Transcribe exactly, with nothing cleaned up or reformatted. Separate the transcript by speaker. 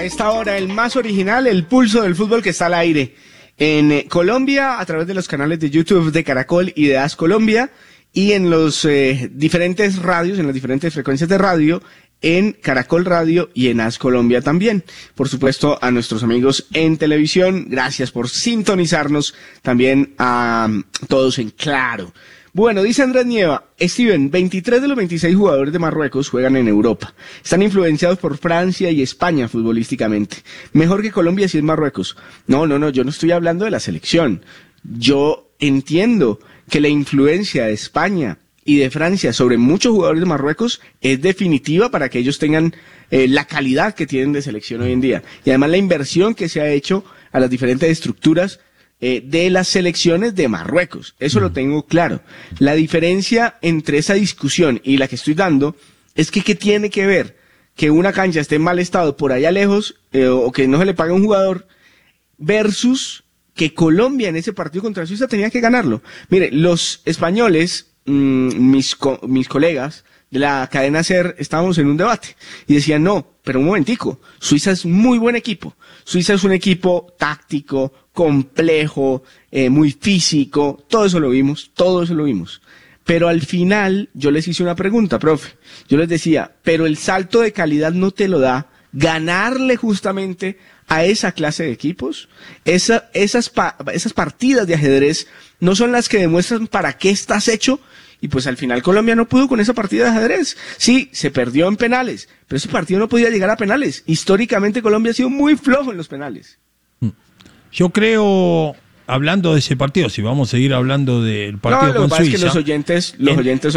Speaker 1: A esta hora, el más original, el pulso del fútbol que está al aire. En eh, Colombia, a través de los canales de YouTube de Caracol y de As Colombia, y en los eh, diferentes radios, en las diferentes frecuencias de radio, en Caracol Radio y en As Colombia también. Por supuesto, a nuestros amigos en televisión, gracias por sintonizarnos. También a um, todos en Claro. Bueno, dice Andrés Nieva, Steven, veintitrés de los veintiséis jugadores de Marruecos juegan en Europa. Están influenciados por Francia y España futbolísticamente. Mejor que Colombia si es Marruecos. No, no, no, yo no estoy hablando de la selección. Yo entiendo que la influencia de España y de Francia sobre muchos jugadores de Marruecos es definitiva para que ellos tengan eh, la calidad que tienen de selección hoy en día. Y además la inversión que se ha hecho a las diferentes estructuras Eh, de las selecciones de Marruecos. Eso lo tengo claro. La diferencia entre esa discusión y la que estoy dando es que ¿qué tiene que ver que una cancha esté en mal estado por allá lejos eh, o que no se le pague a un jugador versus que Colombia en ese partido contra Suiza tenía que ganarlo? Mire, los españoles, mmm, mis, co mis colegas de la cadena SER, estábamos en un debate y decían, no, pero un momentico, Suiza es muy buen equipo. Suiza es un equipo táctico, complejo, eh, muy físico, todo eso lo vimos, todo eso lo vimos. Pero al final yo les hice una pregunta, profe. Yo les decía, pero el salto de calidad no te lo da ganarle justamente a esa clase de equipos. Esa, esas, pa esas partidas de ajedrez no son las que demuestran para qué estás hecho. Y pues al final Colombia no pudo con esa partida de ajedrez. Sí, se perdió en penales, pero ese partido no podía llegar a penales. Históricamente Colombia ha sido muy flojo en los penales.
Speaker 2: Yo creo, hablando de ese partido, si vamos a seguir hablando del partido
Speaker 1: no, lo
Speaker 2: con
Speaker 1: que pasa
Speaker 2: Suiza...
Speaker 1: es que los oyentes, los
Speaker 2: en,
Speaker 1: oyentes